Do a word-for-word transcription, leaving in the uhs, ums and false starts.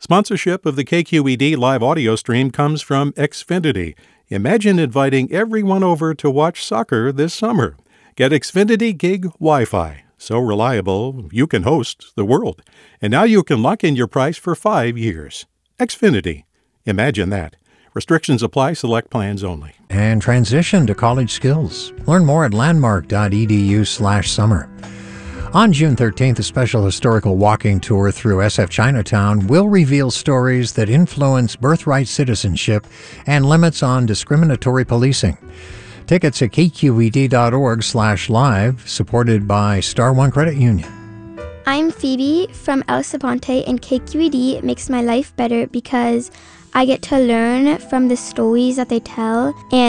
Sponsorship of the K Q E D live audio stream comes from Xfinity. Imagine inviting everyone over to watch soccer this summer. Get Xfinity Gig Wi-Fi. So reliable, you can host the world. And now you can lock in your price for five years. Xfinity. Imagine that. Restrictions apply. Select plans only. And transition to college skills. Learn more at landmark.edu slash summer. On June thirteenth, a special historical walking tour through S F Chinatown will reveal stories that influence birthright citizenship and limits on discriminatory policing. Tickets at kqed.org slash live, supported by Star One Credit Union. I'm Phoebe from El Savante, and K Q E D makes my life better because I get to learn from the stories that they tell and